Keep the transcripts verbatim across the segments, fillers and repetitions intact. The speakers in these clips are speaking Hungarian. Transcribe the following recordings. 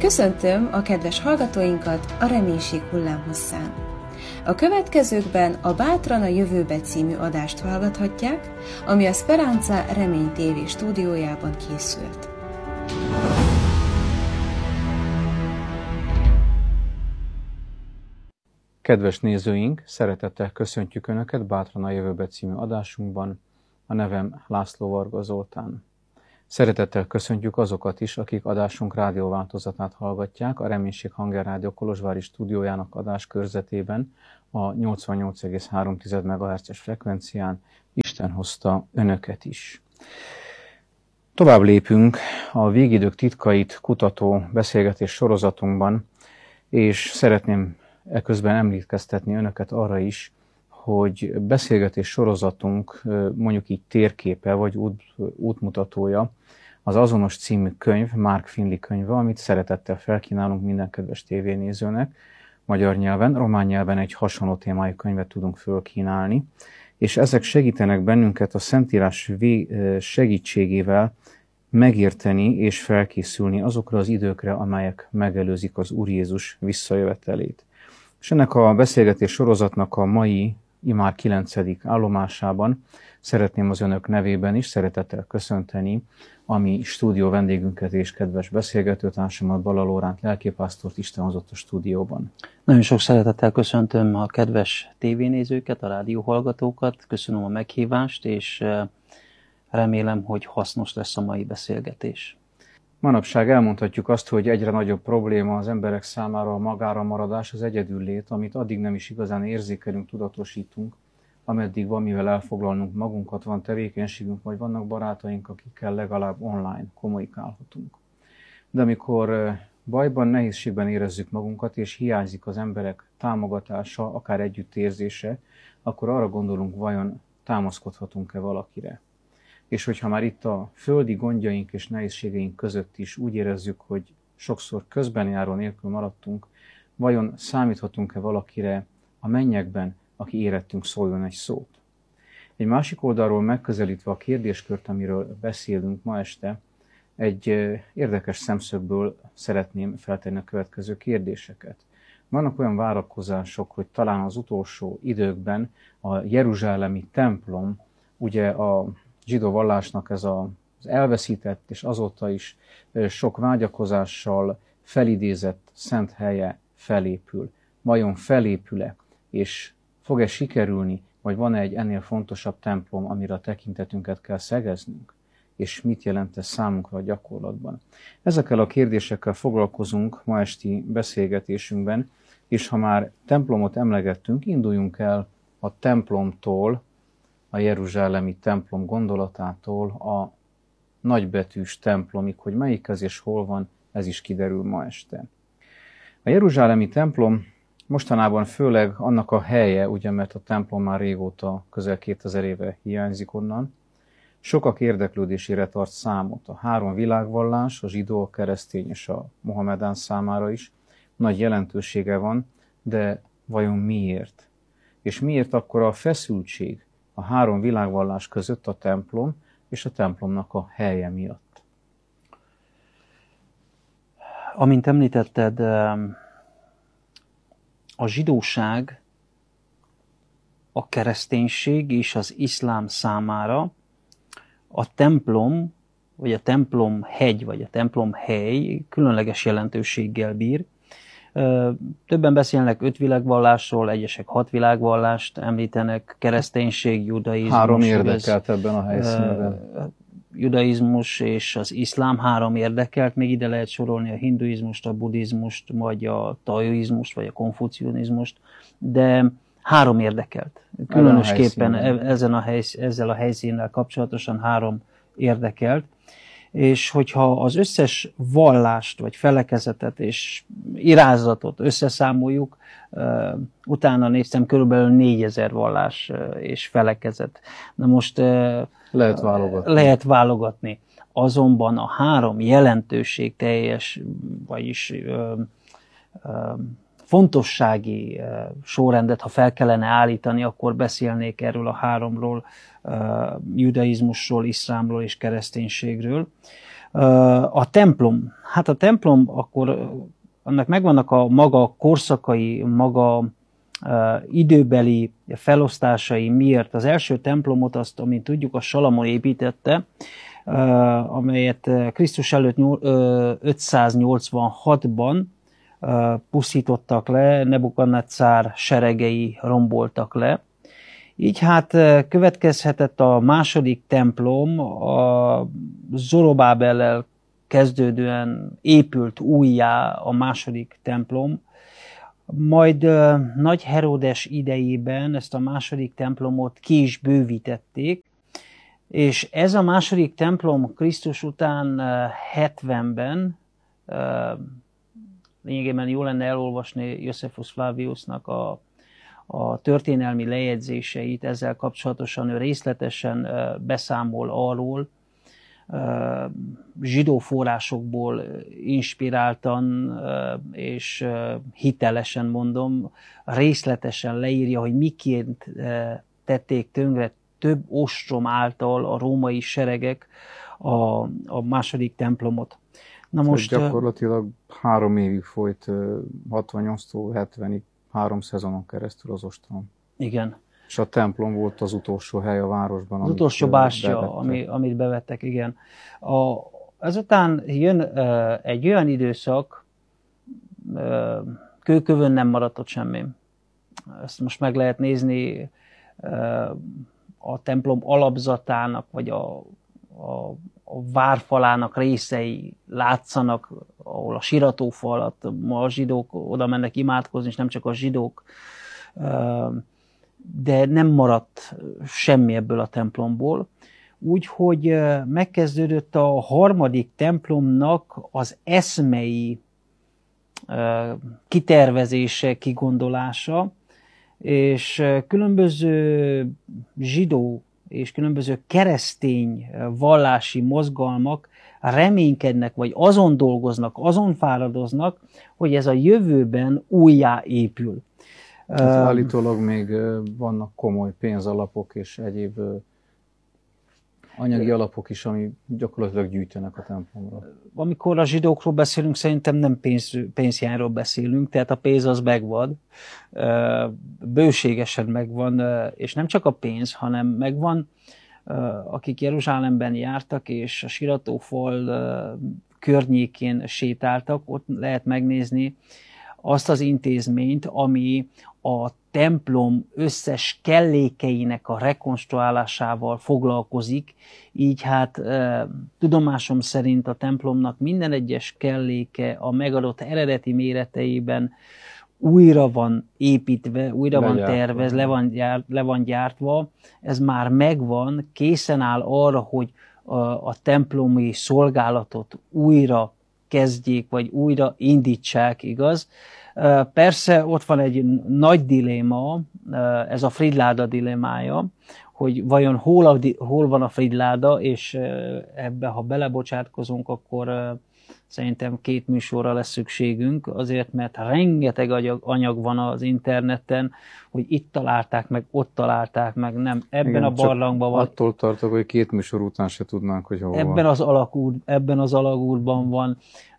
Köszöntöm a kedves hallgatóinkat a Reménység hullámhosszán. A következőkben a Bátran a jövőbe című adást hallgathatják, ami a Speranza Remény té vé stúdiójában készült. Kedves nézőink, szeretettel köszöntjük Önöket Bátran a jövőbe című adásunkban. A nevem László Varga Zoltán. Szeretettel köszöntjük azokat is, akik adásunk rádióváltozatát hallgatják a Reménység Hangerrádió Kolozsvári stúdiójának adáskörzetében a nyolcvannyolc egész három megahertzes frekvencián. Isten hozta Önöket is. Tovább lépünk a végidők titkait kutató beszélgetés sorozatunkban, és szeretném eközben emlékeztetni Önöket arra is, hogy beszélgetés sorozatunk mondjuk így térképe vagy út, útmutatója az Azonos című könyv, Mark Finley könyve, amit szeretettel felkínálunk minden kedves tévénézőnek. Magyar nyelven, román nyelven egy hasonló témájú könyvet tudunk fölkínálni, és ezek segítenek bennünket a Szentírás segítségével megérteni és felkészülni azokra az időkre, amelyek megelőzik az Úr Jézus visszajövetelét. És ennek a beszélgetés sorozatnak a mai, immár kilencedik állomásában szeretném az Önök nevében is szeretettel köszönteni a mi stúdió vendégünket és kedves beszélgetőtársamat, Balla Lóránt lelkipásztort, Isten hozott a stúdióban. Nagyon sok szeretettel köszöntöm a kedves tévénézőket, a rádióhallgatókat, köszönöm a meghívást, és remélem, hogy hasznos lesz a mai beszélgetés. Manapság elmondhatjuk azt, hogy egyre nagyobb probléma az emberek számára a magára maradás, az egyedüllét, amit addig nem is igazán érzékelünk, tudatosítunk, ameddig van mivel elfoglalnunk magunkat, van tevékenységünk, vagy vannak barátaink, akikkel legalább online kommunikálhatunk. De amikor bajban, nehézségben érezzük magunkat, és hiányzik az emberek támogatása, akár együttérzése, akkor arra gondolunk, vajon támaszkodhatunk-e valakire. És hogyha már itt a földi gondjaink és nehézségeink között is úgy érezzük, hogy sokszor közbenjáró nélkül maradtunk, vajon számíthatunk-e valakire a mennyekben, aki érettünk szóljon egy szót? Egy másik oldalról megközelítve a kérdéskört, amiről beszélünk ma este, egy érdekes szemszögből szeretném feltenni a következő kérdéseket. Vannak olyan várakozások, hogy talán az utolsó időkben a jeruzsálemi templom, ugye a zsidó vallásnak ez az elveszített és azóta is sok vágyakozással felidézett szent helye felépül. Vajon felépül-e, és fog-e sikerülni, vagy van-e egy ennél fontosabb templom, amire a tekintetünket kell szegeznünk? És mit jelent ez számunkra a gyakorlatban? Ezekkel a kérdésekkel foglalkozunk ma esti beszélgetésünkben, és ha már templomot emlegettünk, induljunk el a templomtól, a jeruzsálemi templom gondolatától a nagybetűs templomig, hogy melyik ez és hol van, ez is kiderül ma este. A jeruzsálemi templom mostanában főleg annak a helye, ugye, mert a templom már régóta, közel kétezer éve hiányzik onnan, sokak érdeklődésére tart számot. A három világvallás, a zsidó, a keresztény és a mohamedán számára is nagy jelentősége van, de vajon miért? És miért akkor a feszültség a három világvallás között a templom és a templomnak a helye miatt? Amint említetted, a zsidóság, a kereszténység és az iszlám számára a templom, vagy a templomhegy, vagy a templomhely különleges jelentőséggel bír. Többen beszélnek öt világvallásról, egyesek hat világvallást említenek, kereszténység, judaizmus. Három érdekelt ebben a helyszínben. Judaizmus és az iszlám három érdekelt, még ide lehet sorolni a hinduizmust, a buddhizmust, vagy a taoizmust, vagy a konfucianizmust, de három érdekelt. Különösképpen ezen a helysz, ezzel a helyszínnel kapcsolatosan három érdekelt. És hogyha az összes vallást, vagy felekezetet és irázatot összeszámoljuk, uh, utána néztem, körülbelül négyezer vallás uh, és felekezet. Na most uh, lehet válogatni. lehet válogatni. Azonban a három jelentőség teljes, vagyis uh, uh, fontossági uh, sorrendet, ha fel kellene állítani, akkor beszélnék erről a háromról, uh, judaizmusról, iszlámról és kereszténységről. Uh, a templom Hát a templom, akkor annak megvannak a maga korszakai, maga uh, időbeli felosztásai. Miért? Az első templomot azt, amint tudjuk, a Salamon építette, uh, amelyet Krisztus előtt ötszáznyolcvanhatban uh, pusztítottak le, Nebukadnetszár seregei romboltak le. Így hát következhetett a második templom, a Zorobábellel kezdődően épült újjá a második templom, majd Nagy Heródes idejében ezt a második templomot ki is bővítették, és ez a második templom Krisztus után hetvenben, lényegében jó lenne elolvasni Josephus Flaviusnak a a történelmi lejegyzéseit, ezzel kapcsolatosan ő részletesen beszámol arról, zsidó forrásokból inspiráltan és hitelesen mondom, részletesen leírja, hogy miként tették tönkre több ostrom által a római seregek a, a második templomot. Na most gyakorlatilag három évig folyt, hatvannyolctól hetvenig, három szezonon keresztül az ostrom. Igen. És a templom volt az utolsó hely a városban. Az utolsó bástya, ami, amit bevettek, igen. A, ezután jön uh, egy olyan időszak, uh, kőkövön nem maradt ott semmi. Ezt most meg lehet nézni uh, a templom alapzatának, vagy a, a, a várfalának részei látszanak, ahol a siratófalat, ma a zsidók oda mennek imádkozni, és nem csak a zsidók, de nem maradt semmi ebből a templomból. Úgyhogy megkezdődött a harmadik templomnak az eszmei kitervezése, kigondolása, és különböző zsidó és különböző keresztény vallási mozgalmak reménykednek, vagy azon dolgoznak, azon fáradoznak, hogy ez a jövőben újjáépül. Hát állítólag még vannak komoly pénzalapok és egyéb anyagi alapok is, ami gyakorlatilag gyűjtenek a templomra. Amikor a zsidókról beszélünk, szerintem nem pénz, pénzhiányról beszélünk, tehát a pénz az megvan, bőségesen megvan, és nem csak a pénz, hanem megvan, akik Jeruzsálemben jártak, és a siratófal környékén sétáltak, ott lehet megnézni azt az intézményt, ami a templom összes kellékeinek a rekonstruálásával foglalkozik, így hát e, tudomásom szerint a templomnak minden egyes kelléke a megadott eredeti méreteiben újra van építve, újra Legyártva. van tervez, le van, gyárt, le van gyártva, ez már megvan, készen áll arra, hogy a, a templomi szolgálatot újra kezdjék, vagy újra indítsák, igaz? Persze ott van egy nagy diléma, ez a Fridláda dilémája, hogy vajon hol, a, hol van a Fridláda, és ebbe, ha belebocsátkozunk, akkor szerintem két műsorra lesz szükségünk, azért, mert rengeteg anyag van az interneten, hogy itt találták meg, ott találták meg, nem, ebben Igen, a barlangban van. Attól tartok, hogy két műsor után se tudnánk, hogy hol ebben van. Az alagúr, ebben az alagúrban van.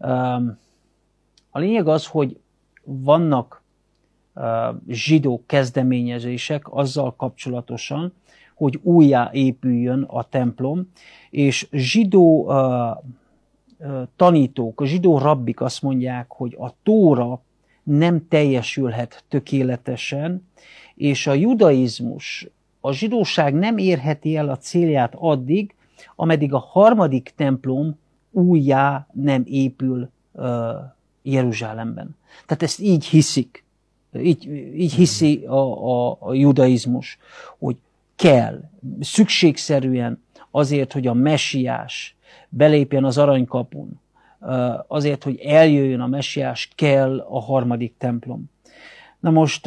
A lényeg az, hogy vannak uh, zsidó kezdeményezések azzal kapcsolatosan, hogy újjáépüljön a templom, és zsidó uh, uh, tanítók, a zsidó rabbik azt mondják, hogy a Tóra nem teljesülhet tökéletesen, és a judaizmus, a zsidóság nem érheti el a célját addig, ameddig a harmadik templom újjá nem épül uh, Jeruzsálemben. Tehát ezt így hiszik, így, így hiszi a, a, a judaizmus, hogy kell, szükségszerűen azért, hogy a messiás belépjen az aranykapun, azért, hogy eljöjjön a messiás, kell a harmadik templom. Na most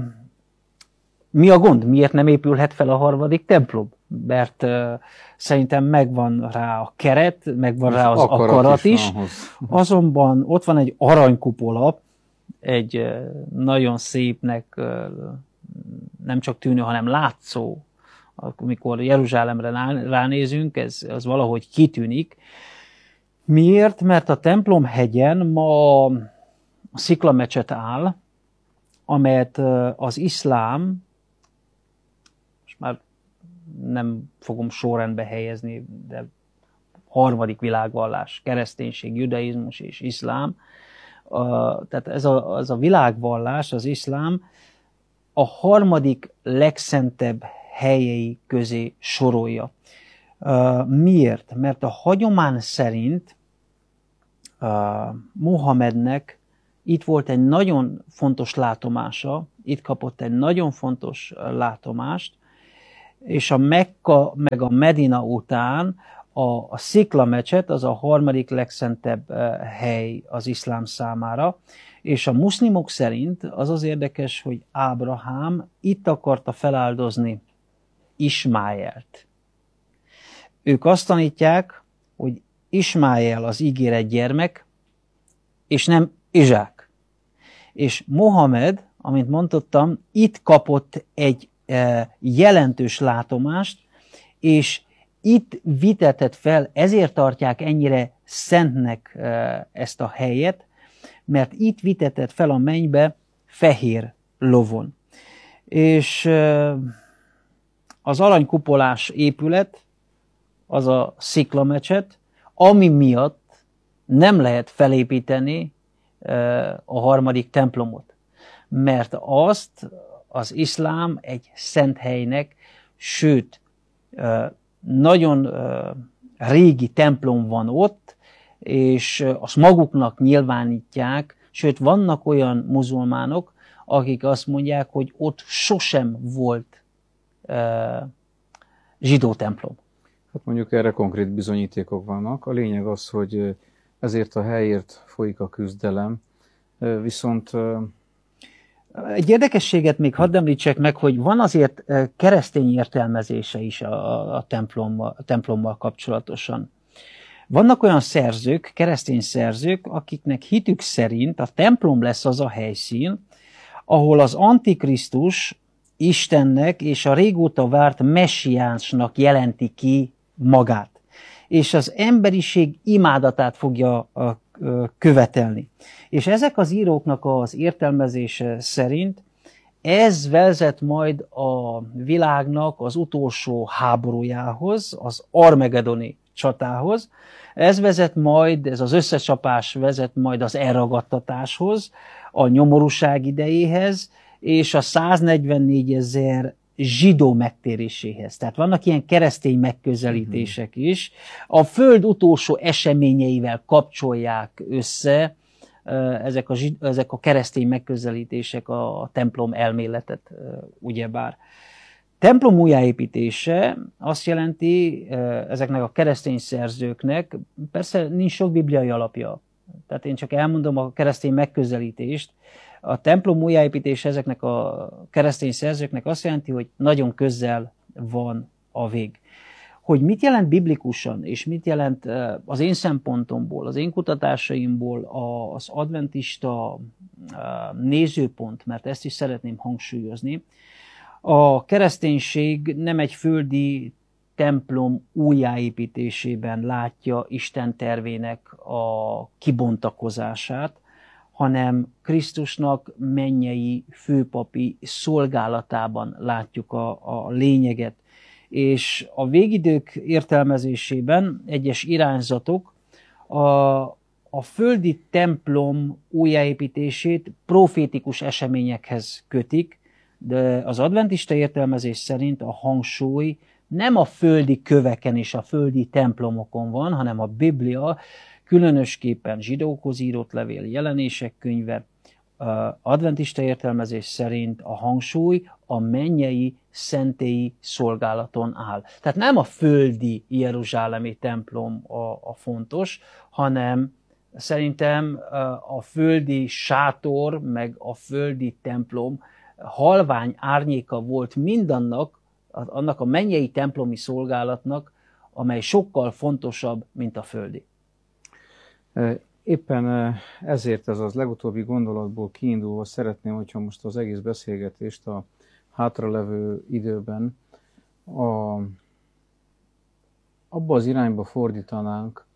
mi a gond? Miért nem épülhet fel a harmadik templom? Mert szerintem megvan rá a keret, megvan rá az akarat, akarat is. is. Azonban ott van egy aranykupola, egy nagyon szépnek nem csak tűnő, hanem látszó, amikor Jeruzsálemre ránézünk, ez az valahogy kitűnik. Miért? Mert a templomhegyen ma a sziklamecset áll, amelyet az iszlám, most már nem fogom sorrendbe helyezni, de harmadik világvallás, kereszténység, judaizmus és iszlám, tehát ez a, az a világvallás, az iszlám a harmadik legszentebb helyei közé sorolja. Miért? Mert a hagyomány szerint Mohamednek itt volt egy nagyon fontos látomása, itt kapott egy nagyon fontos látomást, és a Mekka meg a Medina után a, a sziklamecset az a harmadik legszentebb hely az iszlám számára, és a muszlimok szerint az az érdekes, hogy Ábrahám itt akarta feláldozni Ismájelt. Ők azt tanítják, hogy Ismájel az ígéret gyermek, és nem Izsák. És Mohamed, amint mondottam, itt kapott egy e, jelentős látomást, és itt vitetett fel, ezért tartják ennyire szentnek e, ezt a helyet, mert itt vitetett fel a mennybe fehér lovon. És e, az aranykupolás épület, az a sziklamecset, ami miatt nem lehet felépíteni a harmadik templomot. Mert azt az iszlám egy szent helynek, sőt, nagyon régi templom van ott, és azt maguknak nyilvánítják, sőt, vannak olyan muzulmánok, akik azt mondják, hogy ott sosem volt zsidó templom. Hát mondjuk erre konkrét bizonyítékok vannak. A lényeg az, hogy ezért a helyért folyik a küzdelem, viszont... Egy érdekességet még hadd említsek meg, hogy van azért keresztény értelmezése is a, a, templommal, a templommal kapcsolatosan. Vannak olyan szerzők, keresztény szerzők, akiknek hitük szerint a templom lesz az a helyszín, ahol az Antikrisztus Istennek és a régóta várt messiánsnak jelenti ki magát, és az emberiség imádatát fogja követelni. És ezek az íróknak az értelmezése szerint ez vezet majd a világnak az utolsó háborújához, az armagedoni csatához, ez vezet majd, ez az összecsapás vezet majd az elragadtatáshoz, a nyomorúság idejéhez, és a száznegyvennégy ezer zsidó megtéréséhez. Tehát vannak ilyen keresztény megközelítések is. A föld utolsó eseményeivel kapcsolják össze ezek a, ezek a keresztény megközelítések a templom elméletet, ugyebár. Templom újjáépítése azt jelenti ezeknek a keresztény szerzőknek, persze nincs sok bibliai alapja, tehát én csak elmondom a keresztény megközelítést. A templom újjáépítés ezeknek a keresztény szerzőknek azt jelenti, hogy nagyon közel van a vég. Hogy mit jelent biblikusan, és mit jelent az én szempontomból, az én kutatásaimból az adventista nézőpont, mert ezt is szeretném hangsúlyozni. A kereszténység nem egy földi templom újjáépítésében látja Isten tervének a kibontakozását, hanem Krisztusnak mennyei főpapi szolgálatában látjuk a, a lényeget. És a végidők értelmezésében egyes irányzatok a, a földi templom újjáépítését profétikus eseményekhez kötik, de az adventista értelmezés szerint a hangsúly nem a földi köveken és a földi templomokon van, hanem a Biblia, különösképpen zsidókhoz írott levél, jelenések könyve, adventista értelmezés szerint a hangsúly a mennyei szentélyi szolgálaton áll. Tehát nem a földi jeruzsálemi templom a, a fontos, hanem szerintem a földi sátor, meg a földi templom halvány árnyéka volt mindannak, annak a mennyei templomi szolgálatnak, amely sokkal fontosabb, mint a földi. Éppen ezért ez az legutóbbi gondolatból kiindulva szeretném, hogyha most az egész beszélgetést a hátralevő időben a, abba az irányba fordítanánk,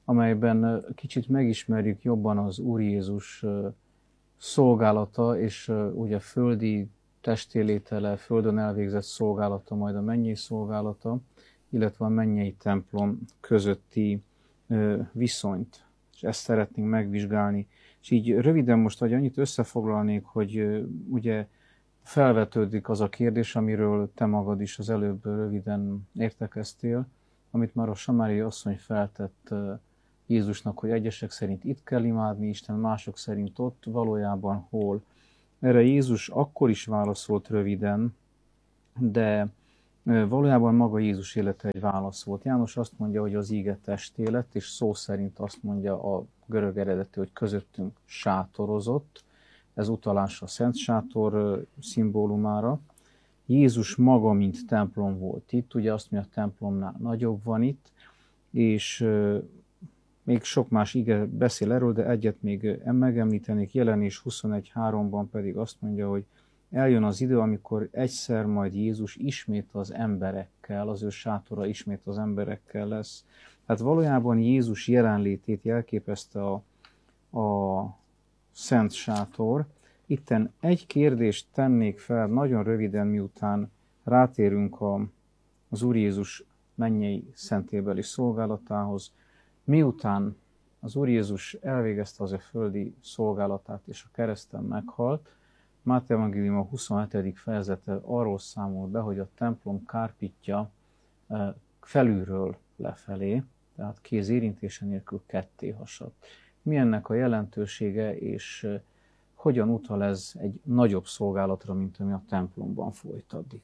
amelyben kicsit megismerjük jobban az Úr Jézus szolgálata, és ugye földi testélétele, földön elvégzett szolgálata, majd a mennyei szolgálata, illetve a mennyei templom közötti viszonyt. És ezt szeretnénk megvizsgálni. És így röviden most, hogy annyit összefoglalnék, hogy ugye felvetődik az a kérdés, amiről te magad is az előbb röviden értekeztél, amit már a samáriai asszony feltett Jézusnak, hogy egyesek szerint itt kell imádni Isten, mások szerint ott, valójában hol. Erre Jézus akkor is válaszolt röviden, de valójában maga Jézus élete egy válasz volt. János azt mondja, hogy az íge testé lett, és szó szerint azt mondja a görög eredetű, hogy közöttünk sátorozott. Ez utalás a Szent Sátor szimbólumára. Jézus maga, mint templom volt itt, ugye azt mondja, a templomnál nagyobb van itt, és még sok más ige beszél erről, de egyet még megemlítenék, Jelenés huszonegy háromban pedig azt mondja, hogy eljön az idő, amikor egyszer majd Jézus ismét az emberekkel, az ő sátora ismét az emberekkel lesz. Tehát valójában Jézus jelenlétét jelképezte a, a Szent Sátor. Itten egy kérdést tennék fel nagyon röviden, miután rátérünk a, az Úr Jézus mennyei szentélybeli szolgálatához. Miután az Úr Jézus elvégezte az a földi szolgálatát és a kereszten meghalt, Máté evangélium a huszonhetedik fejezete arról számol be, hogy a templom kárpitja felülről lefelé, tehát kéz érintése nélkül ketté hasadt. Mi ennek a jelentősége, és hogyan utal ez egy nagyobb szolgálatra, mint ami a templomban folyt addig?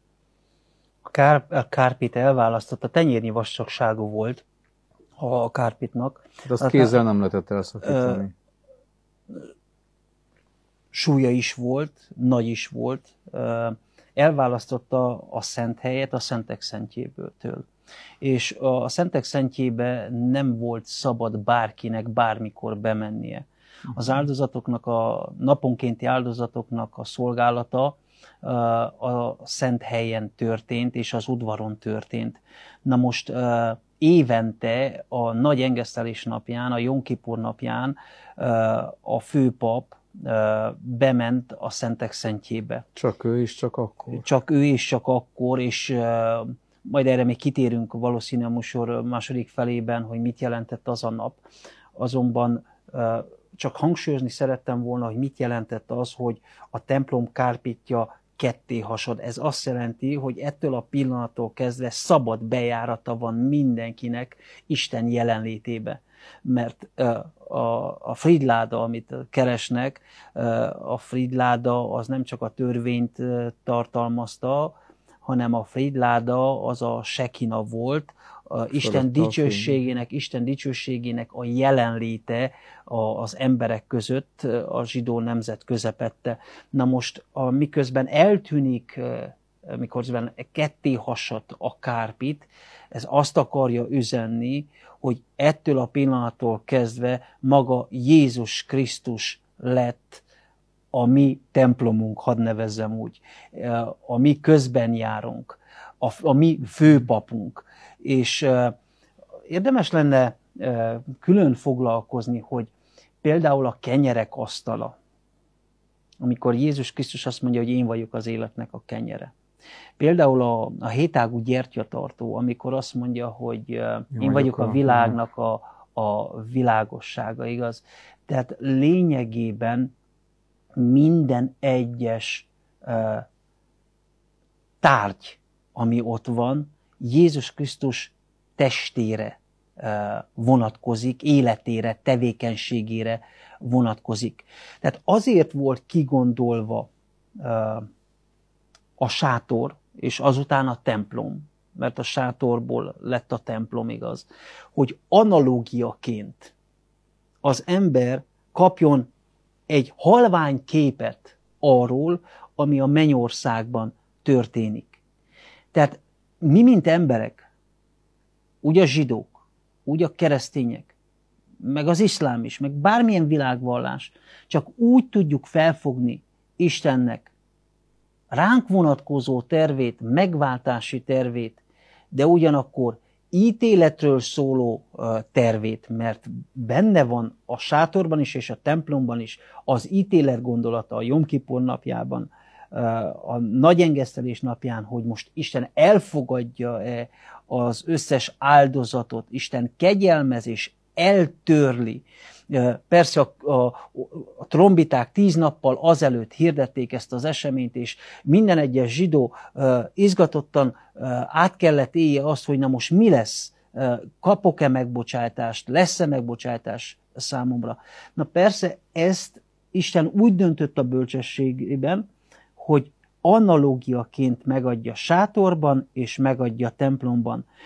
A, kár, a kárpit elválasztott, a tenyérnyi vastagságú volt a kárpitnak. De azt kézzel nem lehetett elszakítani. Súlya is volt, nagy is volt. Elválasztotta a szent helyet a szentek szentjéből. És a szentek szentjébe nem volt szabad bárkinek bármikor bemennie. Az áldozatoknak, a naponkénti áldozatoknak a szolgálata a szent helyen történt, és az udvaron történt. Na most évente a nagy engesztelés napján, a Jom Kipur napján a főpap bement a szentek szentjébe. Csak ő is, csak akkor. Csak ő is, csak akkor, és majd erre még kitérünk valószínűleg a műsor második felében, hogy mit jelentett az a nap. Azonban csak hangsúlyozni szerettem volna, hogy mit jelentett az, hogy a templom kárpitja ketté hasad. Ez azt jelenti, hogy ettől a pillanattól kezdve szabad bejárata van mindenkinek Isten jelenlétébe. Mert a Fridláda, amit keresnek, a Fridláda az nem csak a törvényt tartalmazta, hanem a Fridláda az a sekina volt, a Isten dicsőségének, Isten dicsőségének a jelenléte az emberek között, a zsidó nemzet közepette. Na most, a, miközben eltűnik, miközben ketté hasadt a kárpit, ez azt akarja üzenni, hogy ettől a pillanattól kezdve maga Jézus Krisztus lett a mi templomunk, hadd nevezzem úgy, a mi közben járunk, a, a mi főpapunk. És uh, érdemes lenne uh, külön foglalkozni, hogy például a kenyerek asztala, amikor Jézus Krisztus azt mondja, hogy én vagyok az életnek a kenyere. Például a, a hétágú gyertyatartó, amikor azt mondja, hogy uh, én vagyok a világnak a, a világossága, igaz? Tehát lényegében minden egyes uh, tárgy, ami ott van, Jézus Krisztus testére uh, vonatkozik, életére, tevékenységére vonatkozik. Tehát azért volt kigondolva uh, a sátor, és azután a templom, mert a sátorból lett a templom, igaz, hogy analógiaként az ember kapjon egy halvány képet arról, ami a mennyországban történik. Tehát mi, mint emberek, úgy a zsidók, úgy a keresztények, meg az iszlám is, meg bármilyen világvallás, csak úgy tudjuk felfogni Istennek ránk vonatkozó tervét, megváltási tervét, de ugyanakkor ítéletről szóló tervét, mert benne van a sátorban is és a templomban is az ítélet gondolata a Jom Kipur napjában, a nagy engesztelés napján, hogy most Isten elfogadja-e az összes áldozatot, Isten kegyelmez és eltörli. Persze a, a, a trombiták tíz nappal azelőtt hirdették ezt az eseményt, és minden egyes zsidó uh, izgatottan uh, át kellett élje azt, hogy na most mi lesz, uh, kapok-e megbocsátást, lesz-e megbocsátás számomra. Na persze ezt Isten úgy döntött a bölcsességében, hogy analógiaként megadja sátorban és megadja templomban.